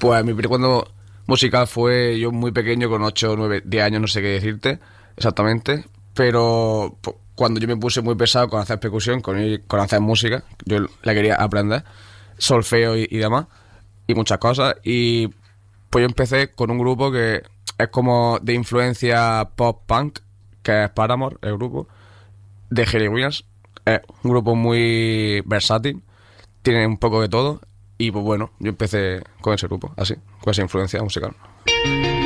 Pues mi cuando musical fue yo muy pequeño, con 8 9 10 años, no sé qué decirte exactamente, pero cuando yo me puse muy pesado con hacer percusión, con hacer música, yo la quería aprender, solfeo y demás, y muchas cosas, y pues yo empecé con un grupo que es como de influencia pop-punk, que es Paramore, el grupo, de Jerry Williams. Es un grupo muy versátil, tiene un poco de todo, y pues bueno, yo empecé con ese grupo, así, con esa influencia musical.